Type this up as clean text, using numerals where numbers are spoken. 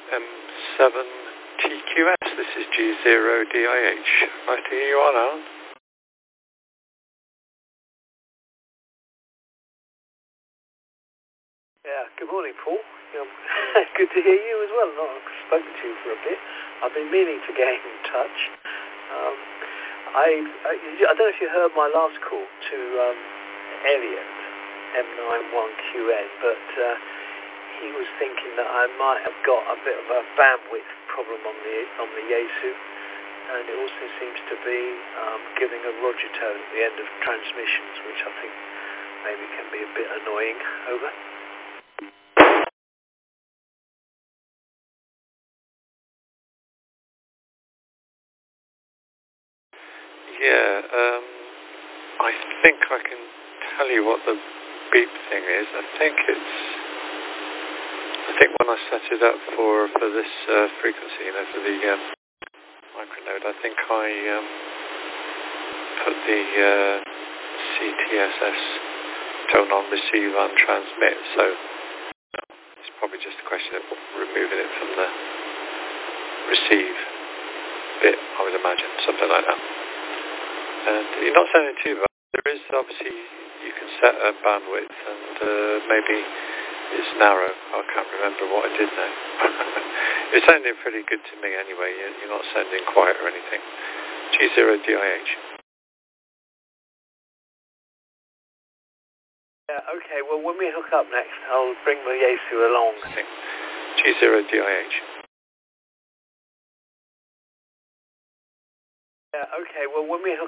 M7TQS. This is G0DIH. Nice to hear you on, Alan. Yeah, good morning, Paul. Good to hear you as well. Not spoken to you for a bit. I've been meaning to get in touch. I don't know if you heard my last call to Elliot, M91QN, but he was thinking that I might have got a bit of a bandwidth problem on the Yaesu, and it also seems to be giving a Roger tone at the end of transmissions, which I think maybe can be a bit annoying. Over. Yeah, I think I can tell you what the beep thing is. I think when I set it up for this frequency, for the micronode, I think I put the CTSS tone on receive and transmit, so it's probably just a question of removing it from the receive bit, I would imagine, something like that. And you're not sounding too bad. There is obviously, you can set a bandwidth and maybe it's narrow. I can't remember what I did now. It's sounding pretty good to me anyway. You're not sounding quiet or anything. G0DIH. Yeah, okay, well when we hook up next, I'll bring the Yaesu along. I think G0DIH. Yeah, okay, well when we hook